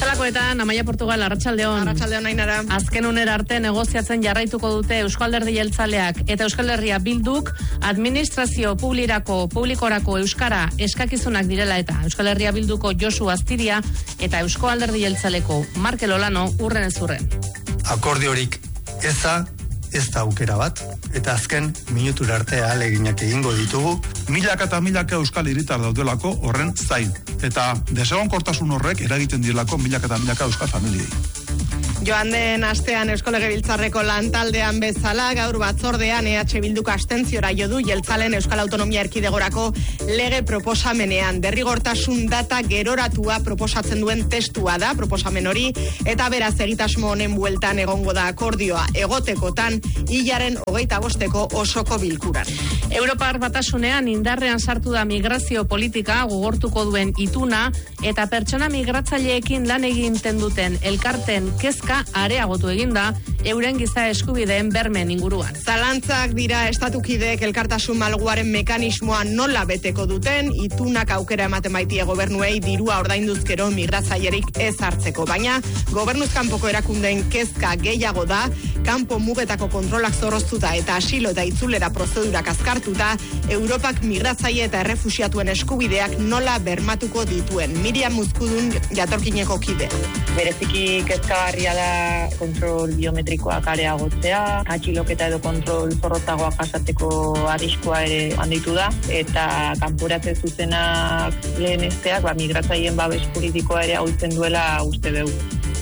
Bezalakoetan, Amaia Portugal, Arratsaldeon. Arratsaldeon, Ainara. Azken unera arte negoziatzen jarraituko dute Euskal Alderdi Jeltzaleak eta Euskal Herria Bilduk administrazio publikorako euskara eskakizunak direla eta Euskal Herria Bilduko Josu Astiria eta Eusko Alderdi Jeltzaleko Markel Olano urren ez urren. Akordiorik ez da aukera bat, eta azken minutura arte ahaleginak egingo ditugu. Milaka eta milaka euskal hiritar daudelako horren zain. Eta desegonkortasun horrek eragiten direlako milaka eta milaka euskal familiei. Joan den astean Eusko Legebiltzarreko lantaldean bezala, gaur batzordean EH Bilduk abstentziora jo du Jeltzaleen Euskal Autonomia Erkidegorako lege proposamenean. Derrigortasun data geroratua proposatzen duen testua da proposamen hori, eta beraz egitasmo honen bueltan egongo da akordioa egotekotan hilaren 25 osoko bilkuran. Europar Batasunean indarrean sartu da migrazio politika gogortuko duen ituna eta pertsona migratzaileekin lan egiten duten elkarten kezka areagotu eginda euren giza eskubideen bermen inguruan. Zalantzak dira estatukideek elkartasun malguaren mekanismoa nola beteko duten, itunak aukera ematen baitie gobernuei dirua ordainduzkero migratzailerik ez hartzeko. Baina gobernuz kanpoko erakundeen kezka gehiago da, kanpo mugetako kontrolak zorroztuta eta asilo eta itzulera prozedurak azkartuta, Europak migratzaile eta errefuxiatuen eskubideak nola bermatuko dituen. Miriam Muzkudun jatorkineko kide. Bereziki kezkagarria da kontrol biometrikoak areagotzea, atxiloketa edo kontrol zorrotagoak jasatzeko arriskua ere handitu da, eta kanporatze zuzenak lehenesteak migratzaileen babes politikoa ere ahultzen duela uste dugu.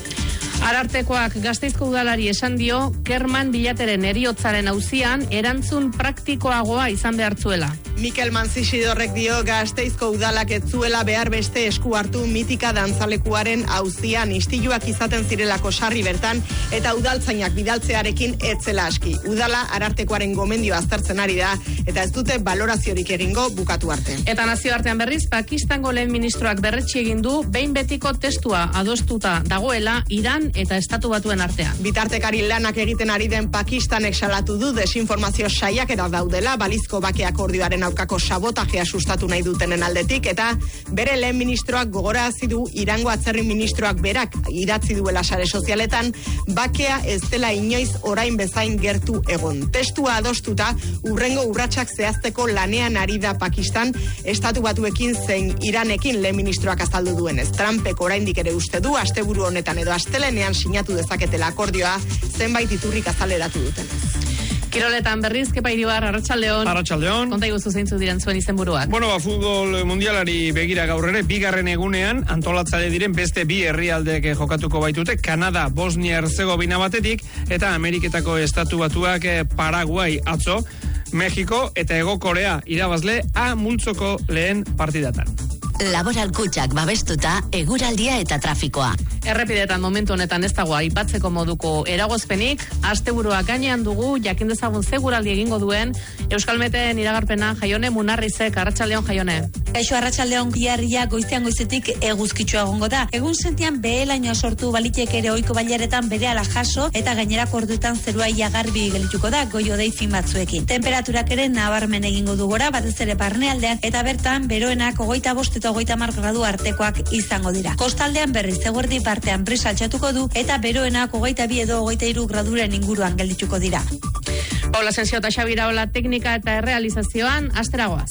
Arartekoak Gasteizko udalari esan dio, Kerman Bilateren heriotzaren auzian erantzun praktikoagoa izan behartzuela. Mikel Manzixidorrek dio Gasteizko udalak ez zuela behar beste esku hartu mitika dantzalekuaren auzian istiluak izaten zirelako sarri bertan eta udaltzainak bidaltzearekin etzela aski. Udala Arartekoaren gomendioa aztertzen ari da eta ez dute baloraziorik egingo bukatu arte. Eta nazioartean berriz, Pakistango lehen ministroak berretsi egin du behin betiko testua adostuta dagoela Iran eta Estatu Batuen artean. Bitartekari lanak egiten ari den Pakistanek salatu du desinformazio saiakera daudela balizko bake akordioaren aurkako sabotajea sustatu nahi dutenen aldetik, eta bere lehen ministroak gogorarazi du Irango atzerri ministroak berak idatzi duela sare sozialetan bakea ez dela inoiz orain bezain gertu egon. Testua adostuta urrengo urratsak zehazteko lanean ari da Pakistan, Estatu Batuekin zein Iranekin lehen ministroak azaldu duenez. Trumpek oraindik ere uste du asteburu honetan edo astelenean sinatu dezaketela akordioa, zenbait iturrik azaleratu dutenez. Kiroletan berriz, Kepa Iribar, Arratsaldeon. Arratsaldeon. Konta iguzu zeintzuk diren zuen izenburuak. Bueno, futbol mundialari begira gaur ere, bigarren egunean antolatzaile diren beste bi herrialdeek jokatuko baitute, Kanada, Bosnia Herzegovina batetik, eta Ameriketako Estatu Batuak Paraguay atzo, Mexiko eta Hego Korea irabazle A multzoko lehen partidatan. Laboral Kutxak babestuta eguraldia eta trafikoa. Errepidetan momentu honetan ez dago aipatzeko moduko eragozpenik, asteburua gainean dugu, jakin dezagun seguraldi egingo duen, Euskalmeten iragarpena Jaione Munarrizek, Arratsaldeon Jaione. Kaixo Arratsaldeon, biharria goizean goizetik eguzkitsua egongo da. Egun sentian behelainoa sortu balitek ere ohiko bailaretan berehala jaso eta gainerako orduetan zerua ia garbi gelituko da goio-hodei fin batzuekin. Tenperaturak ere nabarmen egingo du gora, batez ere barnealdean, eta bertan beroenak 25 eta 30 gradu artekoak izango dira. Kostaldean berriz eguerdi partean brisa altxatuko du eta beroenak 22 edo 23 graduren inguruan geldituko dira. Paula Asensio eta Xabi Iraola teknika eta errealizazioan asteragoaz.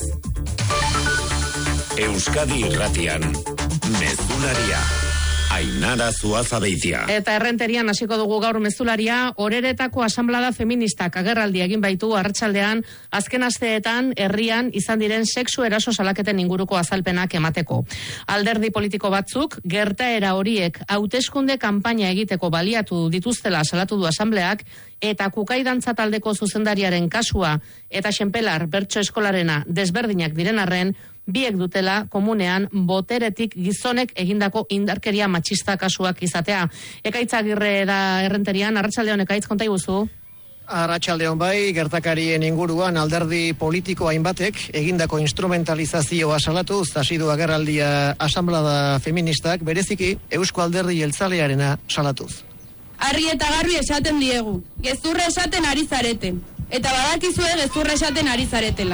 Euskadi Irratian, mezularia. Ainara Zuazabeitia. Eta errenterian hasiko dugu gaur mezularia, Oreretako asanblada feministak agerraldi egin baitu Arratsaldean, azken asteetan herrian izan diren sexu eraso salaketen inguruko azalpenak emateko. Alderdi politiko batzuk gertaera horiek hauteskunde kanpaina egiteko baliatu dituztela salatu du asanbleak, eta Kukai dantza taldeko zuzendariaren kasua eta Xenpelar bertso eskolarena desberdinak diren arren, biek dutela komunean boteretik gizonek egindako indarkeria matxista kasuak izatea. Ekaitz Agirre da errenterian, Arratsaldeon Ekaitz, konta iguzu. Arratsaldeon bai, gertakarien inguruan alderdi politiko hainbatek egindako instrumentalizazioa salatuz hasi du agerraldia asanblada feministak, bereziki Eusko Alderdi Jeltzalearena salatuz. Argi eta garbi esaten diegu, gezurra esaten ari zarete, eta badakizue gezurra esaten ari zaretela.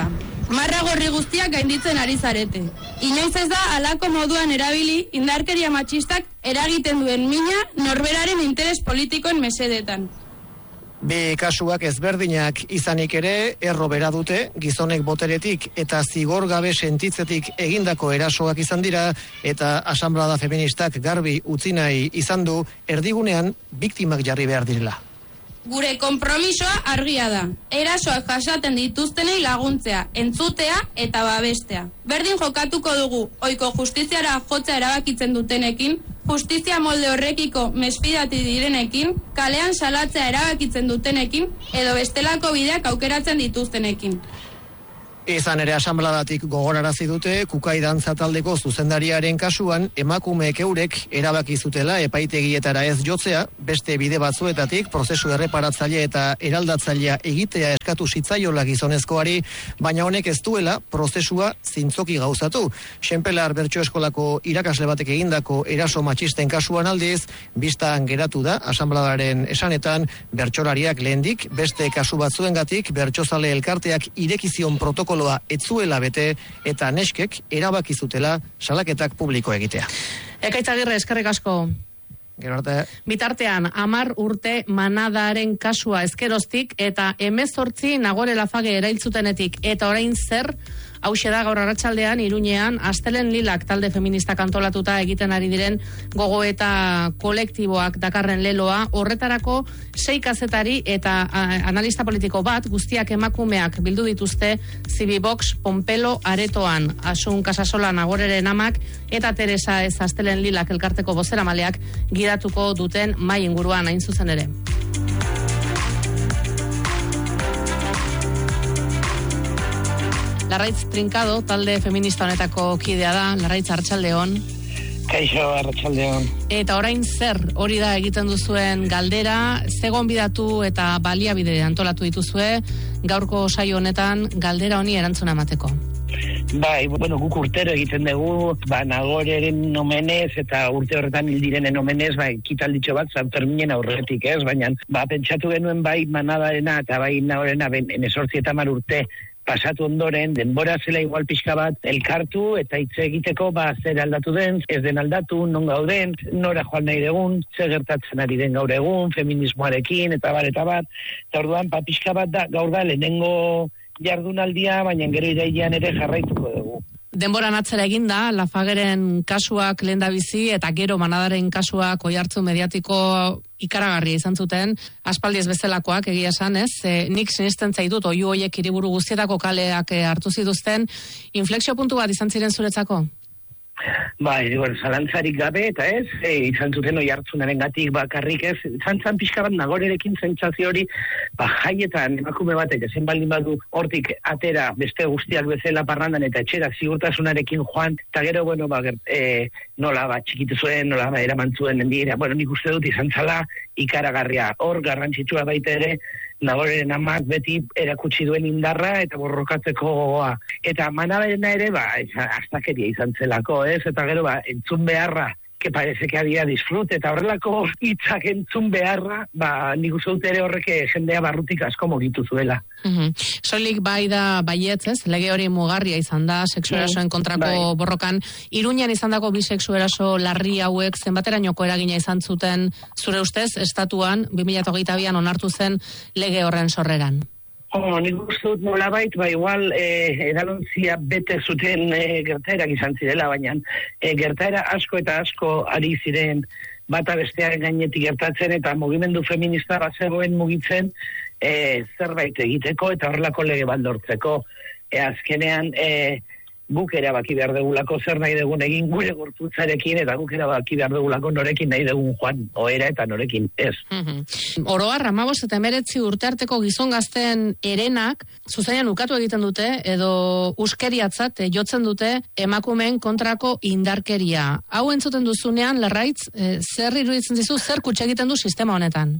Marra gorri guztiak gainditzen ari zarete. Inoiz ez da alako moduan erabili indarkeria matxistak eragiten duen mina norberaren interes politikoen mesedetan. Bi kasuak ezberdinak izanik ere, erro bera dute, gizonek boteretik eta zigor gabe sentitzetik egindako erasoak izan dira, eta asanblada feministak garbi utzi nahi izan du, erdigunean biktimak jarri behar direla. Gure konpromisoa argia da. Erasoak jasaten dituztenei laguntzea, entzutea eta babestea. Berdin jokatuko dugu, ohiko justiziara jotzea erabakitzen dutenekin, justizia molde horrekiko mesfidati direnekin, kalean salatzea erabakitzen dutenekin, edo bestelako bideak aukeratzen dituztenekin. Izan ere asanbladatik gogorarazi dute, Kukai dantza taldeko zuzendariaren kasuan, emakumeek eurek erabaki zutela epaitegietara ez jotzea, beste bide batzuetatik prozesu erreparatzaile eta eraldatzailea egitea eskatu zitzaiola gizonezkoari, baina honek ez duela prozesua zintzoki gauzatu. Xenpelar Bertso Eskolako irakasle batek egindako eraso matxisten kasuan aldiz, bistan geratu da asanbladaren esanetan, bertsolariak lehendik, beste kasu batzuengatik bertsozale elkarteak irekizion protokoloa etzuela bete eta neskek erabaki zutela salaketak publiko egitea. Ekaitz Agirre, eskerrik asko. Gero arte. Bitartean, 10 urte manadaren kasua ezkeroztik eta 18 Nagore Lafage erailtzutenetik eta orain zer, hauxe da gaur arratsaldean Iruñean Astelen Lilak talde feministak antolatuta egiten ari diren gogoeta kolektiboak dakarren leloa, horretarako 6 kazetari eta analista politiko bat, guztiak emakumeak bildu dituzte Zibibox Pompelo aretoan. Asun Casasola Nagoreren amak eta Teresa ez Astelen Lilak elkarteko bozeramaleak gidatuko duten mai inguruan hain zuzen ere. Larraitz Trincado, talde feminista honetako kidea da. Larraitz, arratsaldeon. Kaixo, arratsaldeon. Eta orain zer, hori da egiten duzuen galdera, ze gonbidatu eta baliabide antolatu dituzue, gaurko saio honetan galdera honi erantzuna emateko. Bai, guk urtero egiten dugu, Nagoreren omenez eta urte horretan hil direnen omenez, ekitalditxo bat Sanferminen aurretik, ez? Baina, pentsatu genuen bai Manadarena eta bai Nagorena 18 eta 10 urte pasatu ondoren, denbora zela igual pixka bat elkartu eta hitz egiteko zer aldatu den, ez den aldatu, non gauden, nora joan nahi dugun, zer gertatzen ari den gaur egun, feminismoarekin, eta bar. Eta orduan, pixka bat da, gaur da lehenengo jardunaldia, baina gero irailean ere jarraituko dugu. Denboran atzera eginda, Lafageren kasuak lehendabizi eta gero Manadaren kasuak oihartzu mediatiko ikaragarria izan zuten, aspaldi ez bezalakoak egia esan, ez? Nik sinisten zaitut oihu hoiek hiriburu guztietako kaleak hartu zituzten, inflexio puntu bat izan ziren zuretzako? Bai, zalantzarik gabe, eta ez, izan zuten oihartzunaren gatik bakarrik ez, izan pixka bat Nagorerekin zentzazio hori, jaietan emakume batek ezen baldin badu hortik atera beste guztiak bezala parrandan eta etxera ziurtasunarekin joan, eta gero, nola txikitu zuen, nola eraman zuen dira, nik uste dut izan zala ikaragarria, hor garrantzitsua baita ere, Nagoreren amak beti erakutsi duen indarra eta borrokatzeko gogoa. Eta Manadarena ere, astakeria izan zelako, ez? Eta gero, entzun beharra, que parece que había disfrute, eta horrelako hitzak entzun beharra, nik uste dut ere horrek jendea barrutik asko mugitu zuela. Soilik bai da baietz, ez? Lege hori mugarria izan da, sexu erasoen kontrako borrokan. Iruñan izan dago bi sexu eraso larri hauek zenbaterainoko eragina izan zuten, zure ustez, estatuan, 2022an onartu zen lege horren sorreran? Nik uste dut nolabait, igual edalontzia bete zuten gertaerak izan zirela, baina gertaera asko eta asko ari ziren bata bestearen gainetik gertatzen eta mugimendu feminista bazegoen mugitzen zerbait egiteko eta horrelako lege baldortzeko. Azkenean guk erabaki behar dugulako zer nahi dugun egin gure gorputzarekin eta guk erabaki behar dugulako norekin nahi dugun joan, ohera eta norekin ez. Oroar, 15 eta 19 urte arteko gizon gazteen herenak zuzenean ukatu egiten dute edo uskeriatzat jotzen dute emakumeen kontrako indarkeria. Hau entzuten duzunean, Larraitz, zer iruditzen dizu, zer kutsa egiten du sistema honetan?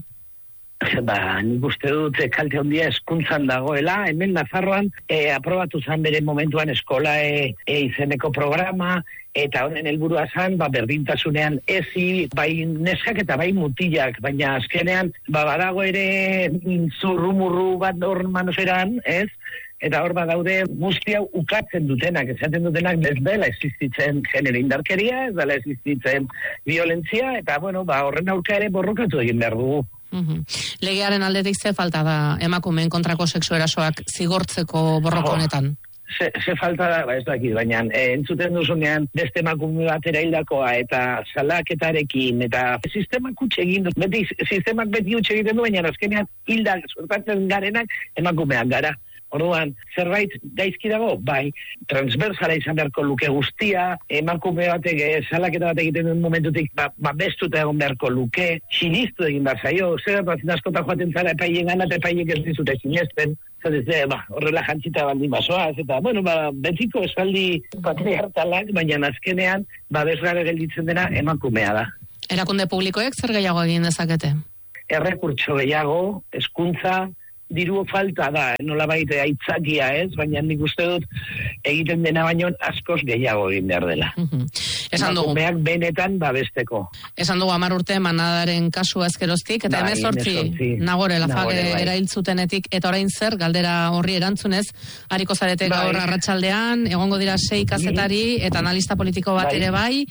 Nik uste dut kalte handia hezkuntzan dagoela, hemen Nafarroan aprobatu zen bere momentuan eskola izeneko programa, eta honen helburua zen, berdintasunean ezi, bai neskak eta bai mutilak, baina azkenean, badago ere zurrumurru bat hor manoseran, ez? eta hor badaude guzti hau ukatzen dutenak, esaten dutenak ez dela existitzen genero indarkeria, ez dela existitzen violentzia, eta horren aurka ere borrokatu egin behar dugu. Legearen aldetik ze falta da emakumeen kontrako sexu erasoak zigortzeko borroka honetan? Ze falta da, ez dakit, baina entzuten duzunean beste emakume batera hildakoa eta salaketarekin, eta sistemak utxe egin du, sistemak beti utxe egiten du, baina azkenean hildak sortatzen garenak emakumeak gara. Orduan, zerbait gaizki dago? Bai, transversala izan beharko luke guztia, emakume batek, salaketa batek egiten duen momentutik, bestuta egon beharko luke, sinistu egin behar zaio, zer bat askotan joaten zara epaien gana, eta epaiek ez dizute sinesten, horrela jantzita baldin basoaz, eta, betiko esaldi patriartalak, baina azkenean, bezgare gelditzen dena emakumea da. Erakunde publikoek zer gehiago egin dezakete? Errekurtso gehiago, hezkuntza, diru falta da, nolabait aitzakia ez, baina nik uste dut egiten dena baino askoz gehiago egin behar dela. Esan dugu. Emakumeak benetan babesteko. Esan dugu 10 urte manadaren kasua ezkeroztik, eta 18 Nagore Lafage erailtzutenetik, eta orain zer, galdera horri erantzunez, hariko zarete gaur arratsaldean, egongo dira 6 kazetari, eta analista politiko bat ere bai.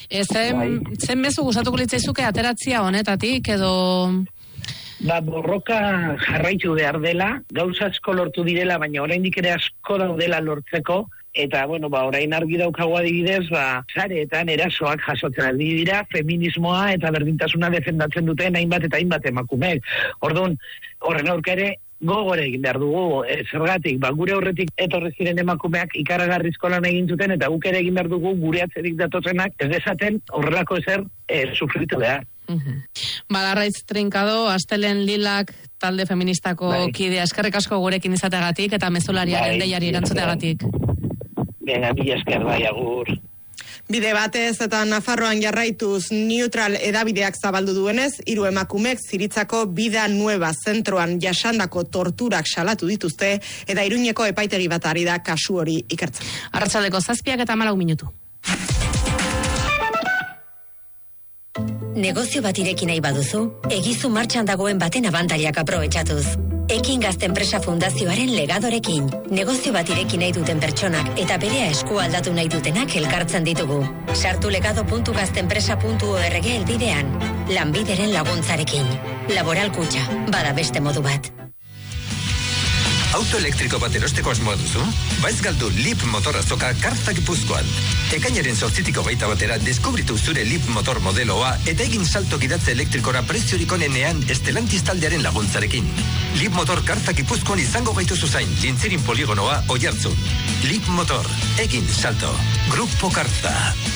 Zen mezu gustatuko litzaizuke ateratzia honetatik, edo... Borroka jarraitu behar dela, gauza asko lortu direla, baina oraindik ere asko daudela lortzeko, eta, orain argi daukagu adibidez, sareetan erasoak jasotzen aldi dira, feminismoa eta berdintasuna defendatzen duten hainbat eta hainbat emakumeek. Orduan, horren aurka ere, gogore egin behar dugu, zergatik, gure horretik etorri ziren emakumeak ikaragarrizko lan egin zuten, eta guk ere egin behar dugu gure atzerik datozenak, ez dezaten horrelako ezer sufritu behar. Balarraitz Trinkado, Astelen Lilak talde feministako kidea, eskerrik asko gurekin izateagatik eta mezulariaren deiari erantzuteagatik. Mila esker, agur. Bide batez eta Nafarroan jarraituz Neutral edabideak zabaldu duenez, 3 emakumek Ziritzako Vida Nueva zentroan jasandako torturak salatu dituzte, eta Iruñeko epaitegi bat ari da kasu hori ikertzen. Arratsaldeko 7:04. Negozio bat ireki nahi baduzu, egizu martxan dagoen baten abantailak aprobetxatuz. Ekin Gazte Enpresa Fundazioaren legadorekin. Negozio bat ireki nahi duten pertsonak eta berea esku aldatu nahi dutenak elkartzen ditugu. Sartu legado.gazteenpresa.org helbidean. Lanbideren laguntzarekin. Laboral Kutxa, bada beste modu bat. Auto elektriko bat erosteko asmoa duzu? Baiz galdu Leap motor azoka Karta Gipuzkoan. Ekainaren 8-21 deskubritu zure Leap motor modeloa eta egin salto gidatze elektrikora preziorik onenean Estelantis taldearen laguntzarekin. Leap motor Karta Gipuzkoan izango gaitu zuzain, Jintzirin poligonoa Oiartzun. Leap motor, egin salto. Grupo Karta.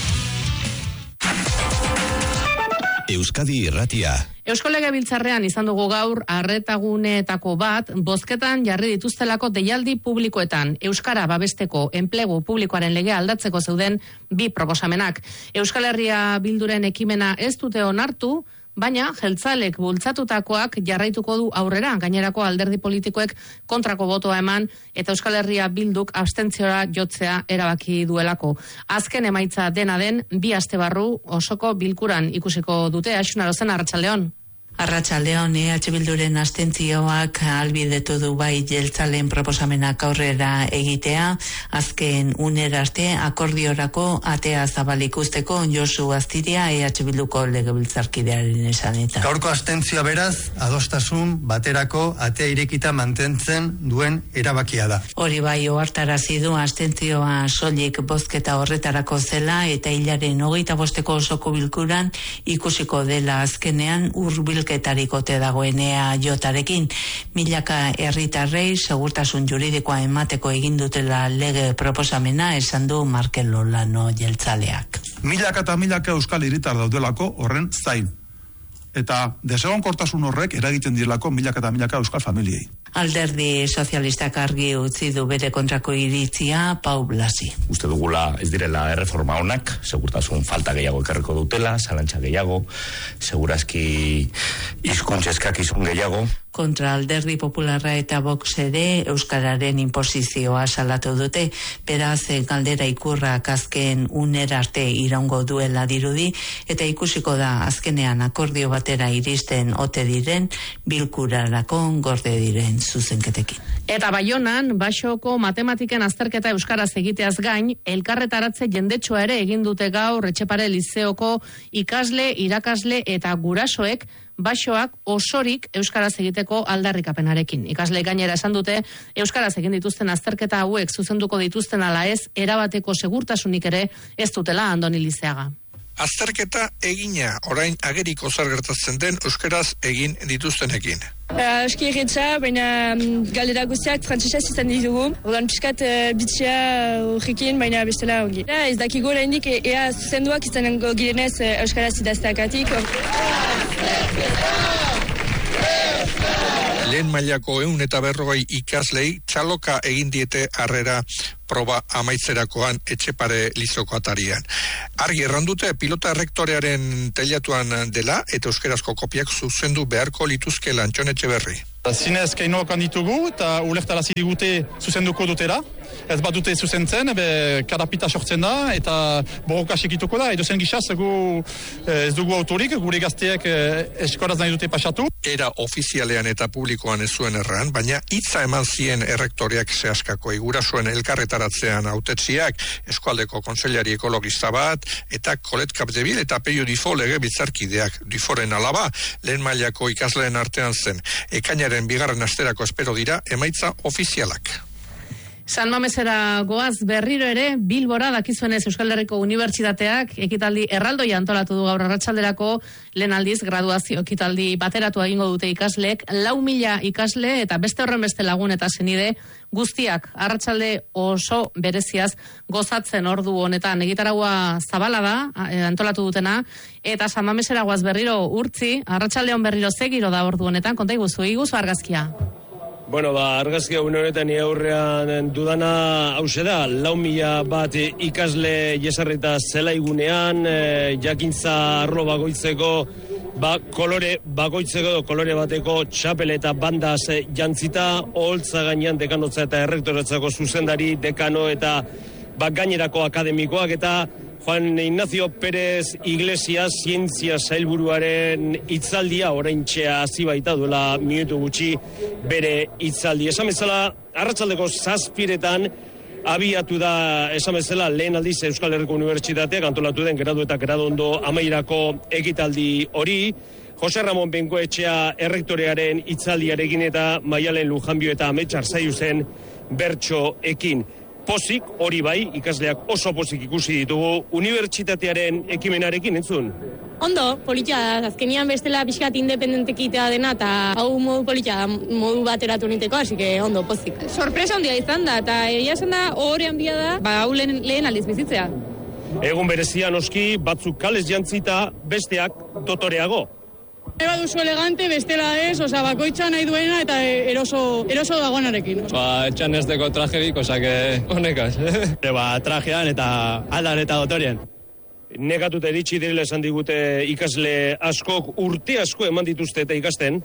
Euskadi Irratia. Eusko Legebiltzarrean izan dugu gaur arretaguneetako bat, bozketan jarri dituztelako deialdi publikoetan. Euskara babesteko enplegu publikoaren legea aldatzeko zeuden 2 proposamenak. Euskal Herria Bilduren ekimena ez dute onartu, baina jeltzalek bultzatutakoak jarraituko du aurrera, gainerako alderdi politikoek kontrako botoa eman, eta Euskal Herria Bilduk abstentziora jotzea erabaki duelako. Azken emaitza dena den, 2 aste barru osoko bilkuran ikusiko dute. Axuna Rozen, arratsaldeon. Arratsaldeon, EH Bilduren abstentzioak ahalbidetu du bai jeltzalen proposamenak aurrera egitea, azken unera arte akordiorako atea zabalik usteko Josu Astiria EH Bilduko legebiltzarkidearen esanetan. Gaurko abstentzioa beraz, adostasun baterako atea irekita mantentzen duen erabakia da. Hori bai ohartarazi du abstentzioa soilik bozketa horretarako zela, eta hilaren 25 osoko bilkuran ikusiko dela azkenean hurbilketarikote dagoenea jotarekin. Milaka herritarrei segurtasun juridikoa emateko egin dutela lege proposamena, esan du Markel Lolano jeltzaleak. Milaka eta milaka euskal hiritar daudelako horren zain. Eta desegonkortasun horrek eragiten direlako milaka eta milaka euskal familiei. Alderdi sozialistak argi utzi du bere kontrako iritzia, Pau Blasi. Uste dugula ez direla erreforma honak, segurtasun falta gehiago ekarriko dutela, zalantza gehiago, segurazki hizkuntza eskakizun gehiago. Kontra Alderdi Popularra eta Vox ere euskararen inposizioa salatu dute, beraz galdera ikurrak azken unera arte iraungo duela dirudi, eta ikusiko da azkenean akordio batera iristen ote diren, bilkurarako gorde diren. zuzenketekin. Eta Baionan, Baxoko matematiken azterketa euskaraz egiteaz gain, elkarretaratze jendetsua ere egin dute gaur Etxepare Lizeoko ikasle, irakasle eta gurasoek Baxoak osorik euskaraz egiteko aldarrikapenarekin. Ikasle gainera esan dute euskaraz egin dituzten azterketa hauek zuzenduko dituzten ala ez, erabateko segurtasunik ere ez dutela. Andoni Lizeaga. Azterketa egina, orain ageriko zer gertatzen den euskaraz egin dituztenekin. Eski erretza, baina galdera guztiak frantzesez izan ditugu. Odan piskat bitxea horrekin, baina bestela ongi. Ez dakigo lehenik ea zuzenduak izanengo girenez euskaraz idazteakatik. Lehen mailako 150 ikaslei txaloka egin diete harrera proba amaitzerakoan Etxepare Lizoko atarian. Argi errandute pilota errektorearen teilatuan dela eta euskerazko kopiak zuzendu beharko lituzkela Antxon Etxeberri. Zinez keinoak ditugu eta ulertarazi digute zuzenduko dutela. Ez bat dute zuzentzen, karapita sortzen da eta borroka sekituko da. Edo zen gisa, ez dugu autorik, gure gazteek eskoraz nahi dute pasatu. Era ofizialean eta publikoan ez zuen erran, baina hitza eman zien errektoreak zehaskako gurasoen elkarretaratzean hautetsiak, eskualdeko kontseilari ekologista bat, eta Kolet Capdevil eta Peio Difo legebiltzarkideak. Diforen alaba, lehen mailako ikasleen artean zen. Ekainaren 2. asterako espero dira emaitza ofizialak. San Mamesera goaz berriro ere, Bilbora dakizuenez Euskal Herriko Unibertsitateak ekitaldi erraldoia antolatu du gaur arratsalderako, lehen aldiz graduazio ekitaldi bateratu egingo dute ikasleek, 4.000 ikasle eta beste horren beste lagun eta senide guztiak arratsalde oso bereziaz gozatzen ordu honetan. Egitaragua zabala da, antolatu dutena, eta San Mamesera goaz berriro urtzi, arratsaldeon berriro zegiro da ordu honetan, konta iguzu argazkia. Bueno, argazkia une honetan aurrean dudana hause da, 4.000 bat ikasle jesarrita zelaigunean, jakintza arlo bakoitzeko, kolore bakoitzeko, kolore bateko txapel eta bandaz jantzita, oholtza gainean dekanotza eta errektoretzako zuzendari, dekano eta gainerako akademikoak eta Juan Ignacio Pérez Iglesias zientzia sailburuaren hitzaldia oraintxe hasi baita duela minutu gutxi bere hitzaldi. Esan bezala, arratsaldeko 7:00 abiatu da, esan bezala, lehen aldiz Euskal Herriko Unibertsitateak antolatu den gradu eta graduondo amaierako ekitaldi hori. Jose Ramon Bengoetxea errektorearen hitzaldiarekin eta Maialen Lujanbio eta Ametsar Zaiuzen bertsoekin. Pozik, hori bai, ikasleak oso pozik ikusi ditugu unibertsitatearen ekimenarekin, entzun? Ondo, politia da, azkenian bestela pixkat independentekitea dena, eta hau modu politia da, modu bateratu niteko, hasi que ondo, pozik. Sorpresa handia izan da, eta egia esan da, ohore handia da, hau lehen aldiz bizitzea. Egun berezia noski, batzuk kalez jantzita, besteak dotoreago. Eba duzu elegante, bestela ez, bakoitza nahi duena eta eroso dagoenarekin. Etxan ez deko trajerik, honekaz. Trajean eta aldan eta dotorien. Negatute eritxi direla esan digute ikasle askok, urte asko eman dituzte eta ikasten.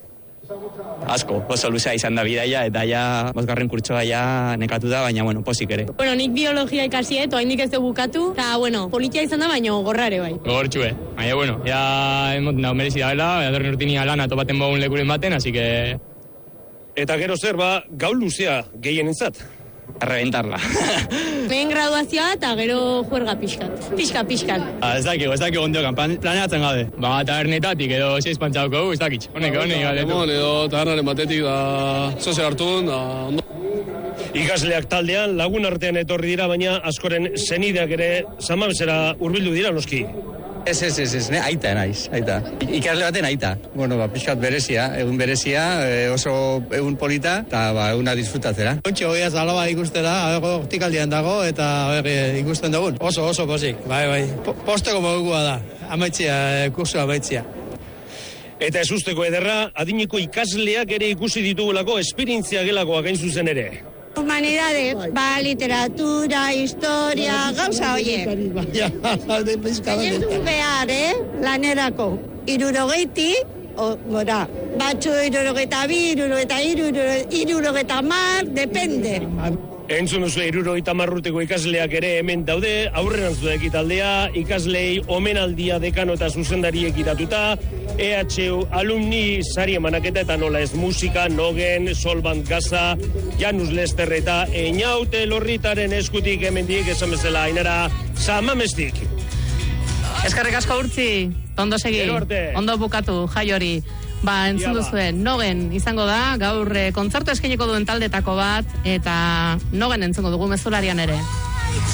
Asko, oso luzea izan da bidaia eta ja, 5. kurtsoa ja nekatu da, baina pozik ere. Nik biologia ikasiet, oaindik ez dugu bukatu, eta politia izan da, baina gorrare bai. Gogortxue, baina ja emoten dago merezi da bela, edorren urtinia lana topaten bogun lekuren baten, así que... Eta gero zer gau luzea gehien entzat? Reventarla. Lehen graduazioa eta gero juerga pixkat. Pixkat. Ez dakik ondiokan, planeatzen gabe. Tabernetatik edo 6 pantzauko, ez dakit. Honek. Edo tabernaren batetik da zoze hartun, da ondo. Ikasleak taldean lagun artean etorri dira, baina askoren senideak ere San Mamesera hurbildu dira noski. Ez, aita naiz. Ikasle baten aita. Pixkat berezia, egun berezia, oso egun polita, eta eguna disfrutatzera. Ontxe goiaz alaba ikustera, hortikaldian dago, eta ikusten dugun. Oso pozik, bai. Posteko modukua da, kurso amaitzia. Eta ez usteko ederra, adineko ikasleak ere ikusi ditugulako esperientzia gelakoak hain zuzen ere. Humanidades, literatura, historia, gauza horiek. Zaitu behar, lanerako. 60, batzu 62, 63, depende. Entzun duzu 70 urteko ikasleak ere hemen daude, aurrerantzu ekitaldea, ikaslei omenaldia dekano eta zuzendariek iratuta, EHU alumni sari emanaketa eta nola ez musika, Nogen, Solbant Gaza, Janus Lester eta Einaute Lorritaren eskutik hemendik esan bezala Ainara Samamestik. Eskerrik asko Urtzi, ondo segi, ondo bukatu, jai hori. Entzun duzuen, Nogen izango da, gaur kontzertu eskainiko duen taldetako bat, eta Nogen entzungo dugu mezularian ere.